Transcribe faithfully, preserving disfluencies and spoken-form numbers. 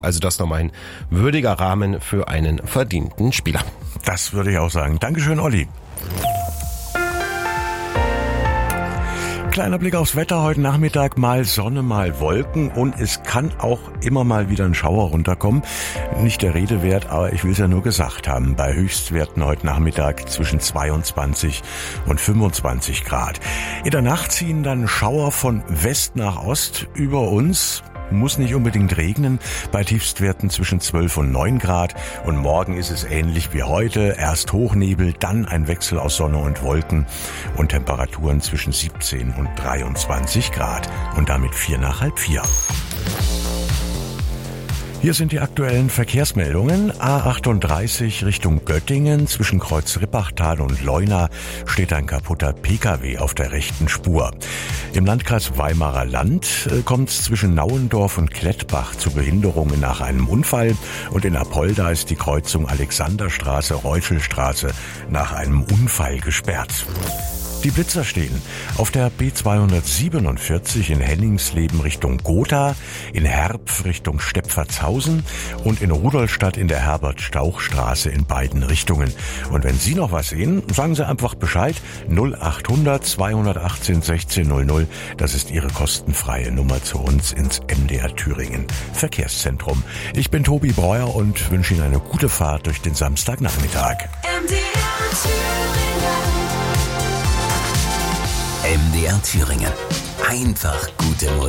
Also das nochmal ein würdiger Rahmen für einen verdienten Spieler. Das würde ich auch sagen. Dankeschön, Olli. Kleiner Blick aufs Wetter heute Nachmittag, mal Sonne, mal Wolken und es kann auch immer mal wieder ein Schauer runterkommen. Nicht der Rede wert, aber ich will es ja nur gesagt haben. Bei Höchstwerten heute Nachmittag zwischen zweiundzwanzig und fünfundzwanzig Grad. In der Nacht ziehen dann Schauer von West nach Ost über uns. Muss nicht unbedingt regnen, bei Tiefstwerten zwischen zwölf und neun Grad. Und morgen ist es ähnlich wie heute. Erst Hochnebel, dann ein Wechsel aus Sonne und Wolken und Temperaturen zwischen siebzehn und dreiundzwanzig Grad. Und damit vier nach halb vier. Hier sind die aktuellen Verkehrsmeldungen. A achtunddreißig Richtung Göttingen. Zwischen Kreuz Rippachtal und Leuna steht ein kaputter Pkw auf der rechten Spur. Im Landkreis Weimarer Land kommt es zwischen Nauendorf und Klettbach zu Behinderungen nach einem Unfall. Und in Apolda ist die Kreuzung Alexanderstraße-Reuschelstraße nach einem Unfall gesperrt. Die Blitzer stehen auf der B zweihundertsiebenundvierzig in Henningsleben Richtung Gotha, in Herpf Richtung Stepfertshausen und in Rudolstadt in der Herbert-Stauch-Straße in beiden Richtungen. Und wenn Sie noch was sehen, sagen Sie einfach Bescheid. null achthundert zweihundertachtzehn sechzehn null null. Das ist Ihre kostenfreie Nummer zu uns ins M D R Thüringen Verkehrszentrum. Ich bin Tobi Breuer und wünsche Ihnen eine gute Fahrt durch den Samstagnachmittag. M D R Thüringen. M D R Thüringen. Einfach gute Musik.